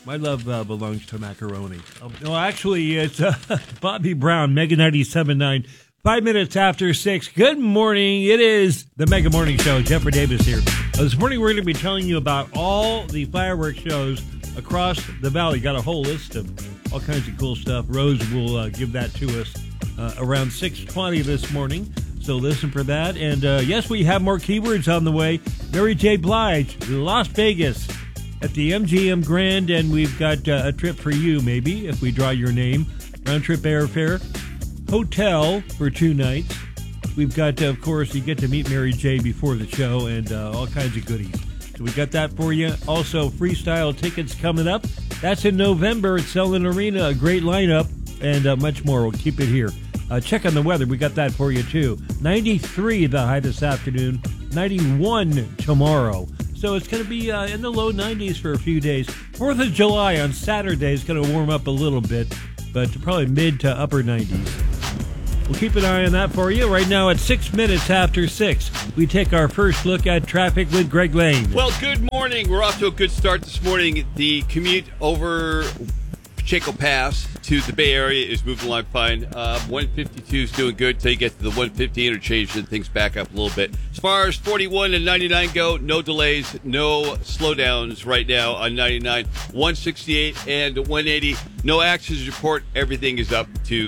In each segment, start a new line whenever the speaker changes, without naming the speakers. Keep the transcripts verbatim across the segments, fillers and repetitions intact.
My love uh, belongs to macaroni. Um, no, actually, it's uh, Bobby Brown, Mega ninety-seven point nine. Five minutes after six. Good morning. It is the Mega Morning Show. Jeffrey Davis here. Uh, this morning, we're going to be telling you about all the fireworks shows across the valley. Got a whole list of all kinds of cool stuff. Rose will uh, give that to us uh, around six twenty this morning. So listen for that. And uh, yes, we have more keywords on the way. Mary J. Blige, Las Vegas at the M G M Grand. And we've got uh, a trip for you, maybe, if we draw your name. Round trip airfare. Hotel for two nights. We've got, uh, of course, you get to meet Mary J. before the show and uh, all kinds of goodies. So we got that for you. Also, freestyle tickets coming up. That's in November at Selland Arena. A great lineup and uh, much more. We'll keep it here. Uh, check on the weather. We got that for you, too. ninety-three the high this afternoon. ninety-one tomorrow. So it's going to be uh, in the low nineties for a few days. fourth of July on Saturday is going to warm up a little bit, but probably mid to upper nineties. We'll keep an eye on that for you. Right now at six minutes after six, we take our first look at traffic with Greg Lane.
Well, good morning. We're off to a good start this morning. The commute over Pacheco Pass to the Bay Area is moving along fine. Uh, one fifty-two is doing good until you get to the one fifty interchange, then things back up a little bit. As far as forty-one and ninety-nine go, no delays, no slowdowns right now on ninety-nine. one sixty-eight and one eighty, no accidents report. Everything is up to.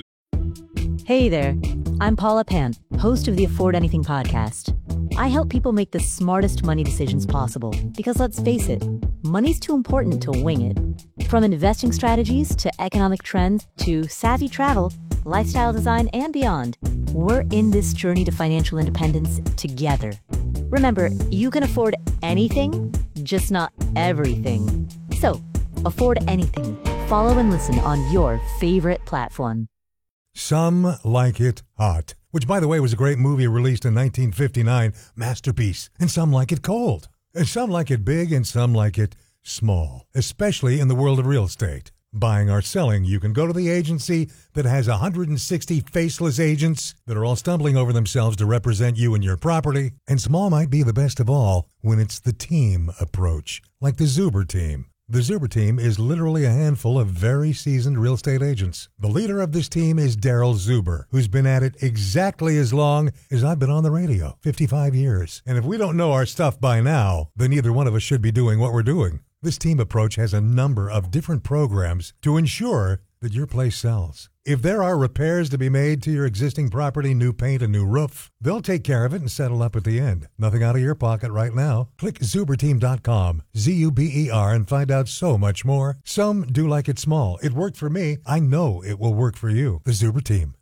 Hey there, I'm Paula Pant, host of the Afford Anything podcast. I help people make the smartest money decisions possible because, let's face it, money's too important to wing it. From investing strategies to economic trends to savvy travel, lifestyle design, and beyond, we're in this journey to financial independence together. Remember, you can afford anything, just not everything. So, afford anything. Follow and listen on your favorite platform.
Some Like It Hot, which, by the way, was a great movie released in nineteen fifty-nine, masterpiece. And some like it cold. And some like it big and some like it small, especially in the world of real estate. Buying or selling, you can go to the agency that has one hundred sixty faceless agents that are all stumbling over themselves to represent you and your property. And small might be the best of all when it's the team approach, like the Zuber team. The Zuber team is literally a handful of very seasoned real estate agents. The leader of this team is Daryl Zuber, who's been at it exactly as long as I've been on the radio, fifty-five years. And if we don't know our stuff by now, then neither one of us should be doing what we're doing. This team approach has a number of different programs to ensure that your place sells. If there are repairs to be made to your existing property, new paint, a new roof, they'll take care of it and settle up at the end. Nothing out of your pocket right now. Click zuber team dot com, Z U B E R, and find out so much more. Some do like it small. It worked for me. I know it will work for you. The Zuber Team.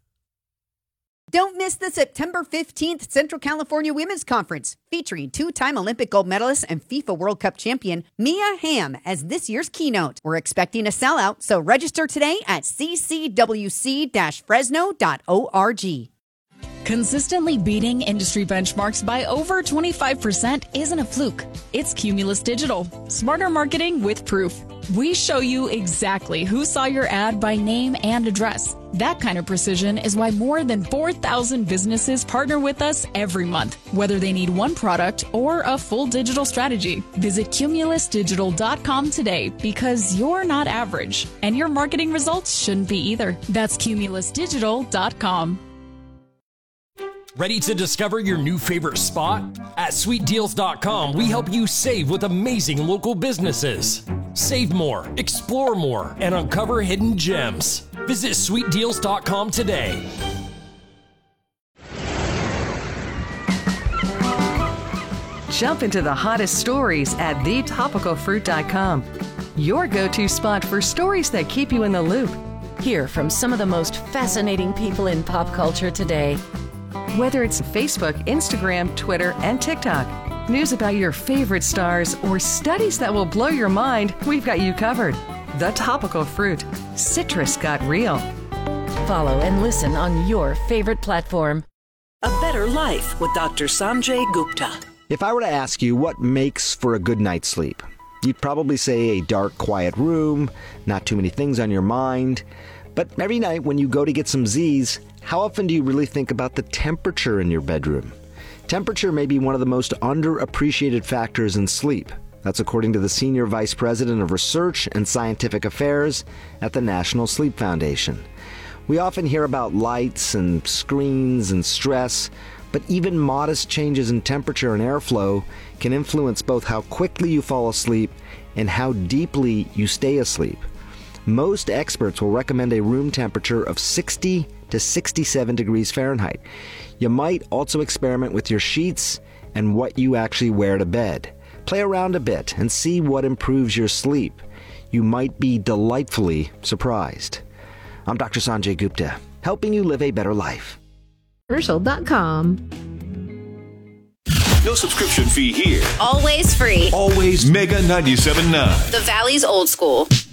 Don't miss the September fifteenth Central California Women's Conference, featuring two-time Olympic gold medalist and FIFA World Cup champion Mia Hamm as this year's keynote. We're expecting a sellout, so register today at c c w c dash fresno dot org.
Consistently beating industry benchmarks by over twenty-five percent isn't a fluke. It's Cumulus Digital. Smarter marketing with proof. We show you exactly who saw your ad by name and address. That kind of precision is why more than four thousand businesses partner with us every month, whether they need one product or a full digital strategy. Visit cumulus digital dot com today because you're not average, and your marketing results shouldn't be either. That's cumulus digital dot com.
Ready to discover your new favorite spot? At sweet deals dot com, we help you save with amazing local businesses. Save more, explore more, and uncover hidden gems. Visit sweet deals dot com today.
Jump into the hottest stories at the topical fruit dot com. Your go-to spot for stories that keep you in the loop.
Hear from some of the most fascinating people in pop culture today.
Whether it's Facebook, Instagram, Twitter, and TikTok, news about your favorite stars, or studies that will blow your mind, we've got you covered. The Topical Fruit. Citrus got real.
Follow and listen on your favorite platform.
A Better Life with Doctor Sanjay Gupta.
If I were to ask you what makes for a good night's sleep, you'd probably say a dark, quiet room, not too many things on your mind. But every night when you go to get some Z's, how often do you really think about the temperature in your bedroom? Temperature may be one of the most underappreciated factors in sleep. That's according to the Senior Vice President of Research and Scientific Affairs at the National Sleep Foundation. We often hear about lights and screens and stress, but even modest changes in temperature and airflow can influence both how quickly you fall asleep and how deeply you stay asleep. Most experts will recommend a room temperature of sixty to sixty-seven degrees Fahrenheit. You might also experiment with your sheets and what you actually wear to bed. Play around a bit and see what improves your sleep. You might be delightfully surprised. I'm Doctor Sanjay Gupta, helping you live a better life.
Commercial dot com.
No subscription fee here.
Always free.
Always Mega ninety-seven point nine.
The Valley's old school.